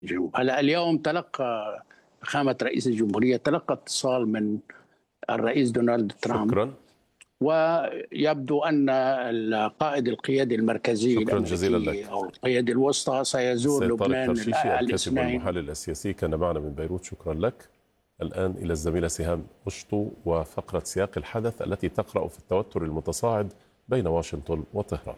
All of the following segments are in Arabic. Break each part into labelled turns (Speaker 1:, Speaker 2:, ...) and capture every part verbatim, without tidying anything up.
Speaker 1: هلا اليوم تلقى فخامة رئيس الجمهورية تلقى اتصال من الرئيس دونالد ترامب.
Speaker 2: شكرا.
Speaker 1: ويبدو أن القائد القيادي المركزي
Speaker 2: شكرا جزيلا لك.
Speaker 1: أو القيادي الوسطى سيزور لبنان
Speaker 2: الكاتب والمحلل السياسي كان معنا من بيروت. شكرا لك. الآن إلى الزميلة سهام قشطو وفقرة سياق الحدث التي تقرأ في التوتر المتصاعد بين واشنطن وطهران.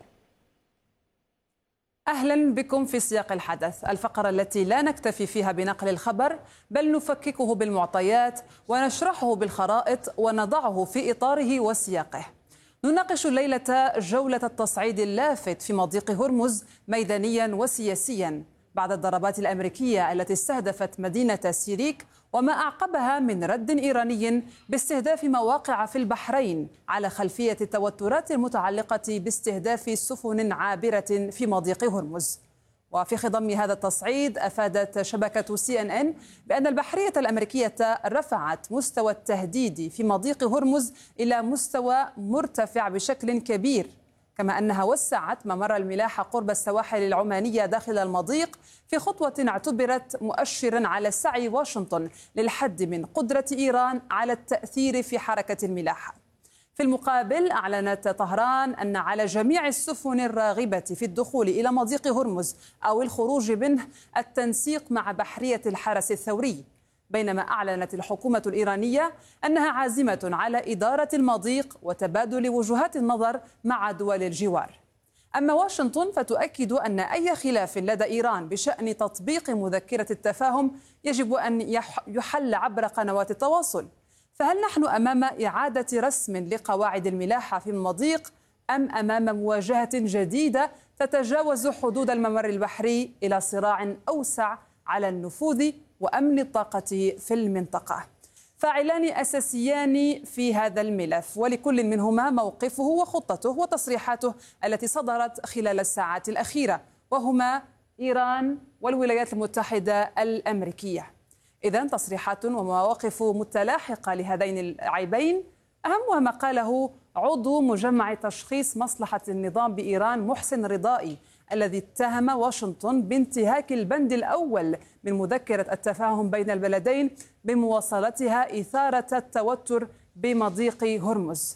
Speaker 3: أهلا بكم في سياق الحدث، الفقرة التي لا نكتفي فيها بنقل الخبر بل نفككه بالمعطيات ونشرحه بالخرائط ونضعه في إطاره وسياقه. نناقش الليلة جولة التصعيد اللافت في مضيق هرمز ميدانيا وسياسيا بعد الضربات الأمريكية التي استهدفت مدينة سيريك وما أعقبها من رد إيراني باستهداف مواقع في البحرين على خلفية التوترات المتعلقة باستهداف سفن عابرة في مضيق هرمز. وفي خضم هذا التصعيد أفادت شبكة سي إن إن بأن البحرية الأمريكية رفعت مستوى التهديد في مضيق هرمز إلى مستوى مرتفع بشكل كبير، كما أنها وسعت ممر الملاحة قرب السواحل العمانية داخل المضيق في خطوة اعتبرت مؤشرا على سعي واشنطن للحد من قدرة إيران على التأثير في حركة الملاحة. في المقابل أعلنت طهران أن على جميع السفن الراغبة في الدخول إلى مضيق هرمز أو الخروج منه التنسيق مع بحرية الحرس الثوري، بينما أعلنت الحكومة الإيرانية أنها عازمة على إدارة المضيق وتبادل وجهات النظر مع دول الجوار. أما واشنطن فتؤكد أن أي خلاف لدى إيران بشأن تطبيق مذكرة التفاهم يجب أن يحل عبر قنوات التواصل. فهل نحن أمام إعادة رسم لقواعد الملاحة في المضيق أم أمام مواجهة جديدة تتجاوز حدود الممر البحري إلى صراع أوسع على النفوذ وأمن الطاقة في المنطقة؟ فاعلان أساسيان في هذا الملف، ولكل منهما موقفه وخطته وتصريحاته التي صدرت خلال الساعات الأخيرة، وهما إيران والولايات المتحدة الأمريكية. إذن تصريحات ومواقف متلاحقة لهذين العيبين، أهمها ما قاله عضو مجمع تشخيص مصلحة النظام بإيران محسن رضائي، الذي اتهم واشنطن بانتهاك البند الأول من مذكرة التفاهم بين البلدين بمواصلتها إثارة التوتر بمضيق هرمز.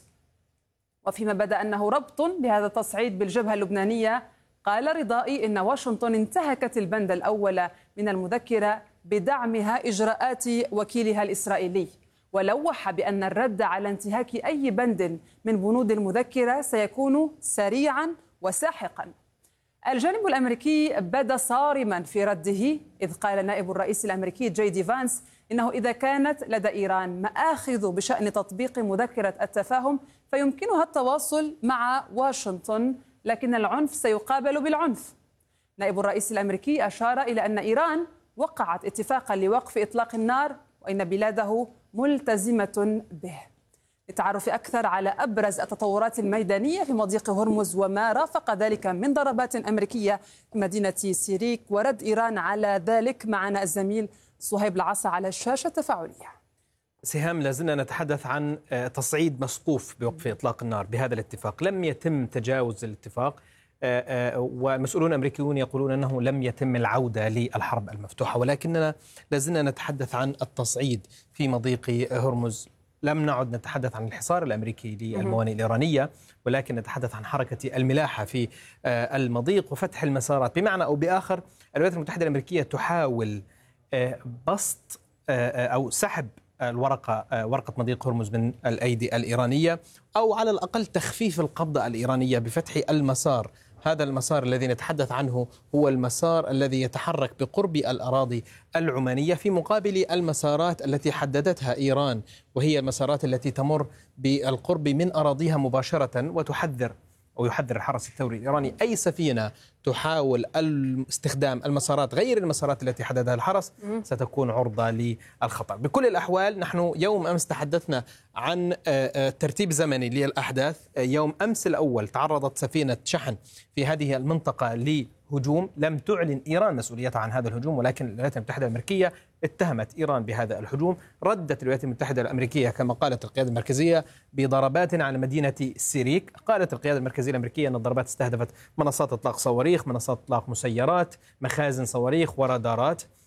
Speaker 3: وفيما بدا أنه ربط لهذا التصعيد بالجبهة اللبنانية، قال رضائي إن واشنطن انتهكت البند الأول من المذكرة بدعمها إجراءات وكيلها الإسرائيلي، ولوح بأن الرد على انتهاك أي بند من بنود المذكرة سيكون سريعا وساحقا. الجانب الأمريكي بدا صارما في رده، إذ قال نائب الرئيس الأمريكي جي دي فانس إنه إذا كانت لدى إيران مآخذ بشأن تطبيق مذكرة التفاهم فيمكنها التواصل مع واشنطن، لكن العنف سيقابل بالعنف. نائب الرئيس الأمريكي أشار إلى أن إيران وقعت اتفاقا لوقف إطلاق النار وإن بلاده ملتزمة به. للتعرف أكثر على أبرز التطورات الميدانية في مضيق هرمز وما رافق ذلك من ضربات أمريكية في مدينة سيريك ورد إيران على ذلك، معنا الزميل صهيب العصا على الشاشة التفاعلية.
Speaker 4: سهام، لازلنا نتحدث عن تصعيد مسقوف بوقف إطلاق النار بهذا الاتفاق. لم يتم تجاوز الاتفاق، ومسؤولون أمريكيون يقولون أنه لم يتم العودة للحرب المفتوحة، ولكننا لازلنا نتحدث عن التصعيد في مضيق هرمز. لم نعد نتحدث عن الحصار الأمريكي للموانئ الإيرانية، ولكن نتحدث عن حركة الملاحة في المضيق وفتح المسارات. بمعنى أو بآخر الولايات المتحدة الأمريكية تحاول بسط أو سحب الورقة ورقة مضيق هرمز من الأيدي الإيرانية، أو على الأقل تخفيف القبضة الإيرانية بفتح المسار. هذا المسار الذي نتحدث عنه هو المسار الذي يتحرك بقرب الأراضي العمانية في مقابل المسارات التي حددتها إيران، وهي المسارات التي تمر بالقرب من أراضيها مباشرة. وتحذر أو يحذر الحرس الثوري الإيراني أي سفينة تحاول استخدام المسارات غير المسارات التي حددها الحرس ستكون عرضة للخطر. بكل الأحوال نحن يوم أمس تحدثنا عن ترتيب زمني للأحداث. يوم أمس الأول تعرضت سفينة شحن في هذه المنطقة هجوم. لم تعلن إيران مسؤوليتها عن هذا الهجوم، ولكن الولايات المتحدة الأمريكية اتهمت إيران بهذا الهجوم. ردت الولايات المتحدة الأمريكية كما قالت القيادة المركزية بضربات على مدينة سيريك. قالت القيادة المركزية الأمريكية أن الضربات استهدفت منصات إطلاق صواريخ، منصات إطلاق مسيرات، مخازن صواريخ ورادارات.